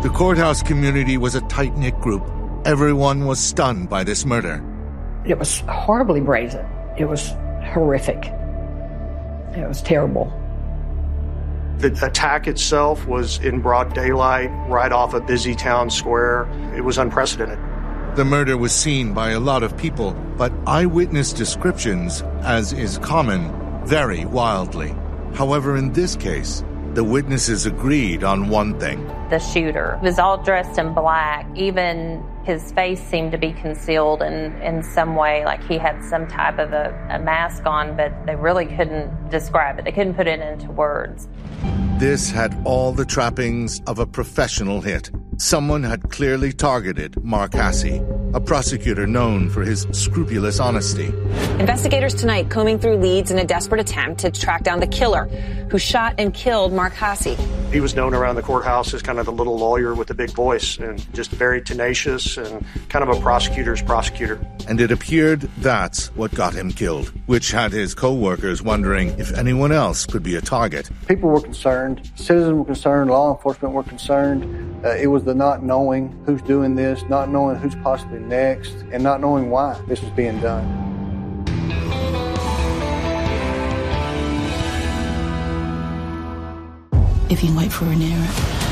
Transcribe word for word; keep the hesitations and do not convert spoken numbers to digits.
The courthouse community was a tight-knit group. Everyone was stunned by this murder. It was horribly brazen. It was horrific. It was terrible. The attack itself was in broad daylight, right off a busy town square. It was unprecedented. The murder was seen by a lot of people, but eyewitness descriptions, as is common, vary wildly. However, in this case, the witnesses agreed on one thing. The shooter was all dressed in black. Even his face seemed to be concealed in, in some way, like he had some type of a, a mask on, but they really couldn't describe it. They couldn't put it into words. This had all the trappings of a professional hit. Someone had clearly targeted Mark Hasse, a prosecutor known for his scrupulous honesty. Investigators tonight combing through leads in a desperate attempt to track down the killer who shot and killed Mark Hasse. He was known around the courthouse as kind of the little lawyer with a big voice and just very tenacious and kind of a prosecutor's prosecutor. And it appeared that's what got him killed, which had his co-workers wondering if anyone else could be a target. People were concerned, citizens were concerned, law enforcement were concerned. Uh, it was the not knowing who's doing this, not knowing who's possibly next, and not knowing why this was being done. If you wait for an error,